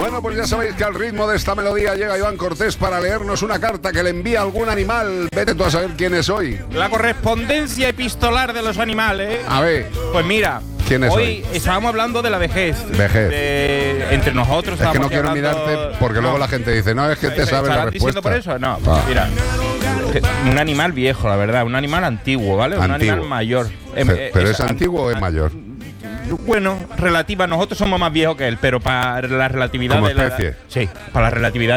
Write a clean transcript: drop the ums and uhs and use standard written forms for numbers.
Bueno, pues ya sabéis que al ritmo de esta melodía llega Iván Cortés para leernos una carta que le envía algún animal. Vete tú a saber quién es hoy. La correspondencia epistolar de los animales. A ver. Pues mira, ¿quién es hoy estábamos hablando de la vejez. Entre nosotros. Es que no quiero mirarte porque luego la gente dice, no, es que te sabes la respuesta. ¿Diciendo por eso? No, mira. Un animal viejo, la verdad. Un animal antiguo, ¿vale? Un animal mayor. ¿Pero es antiguo o es mayor? Bueno, relativa. Nosotros somos más viejos que él, pero para la relatividad ¿Como de la especie? edad, sí, para la relatividad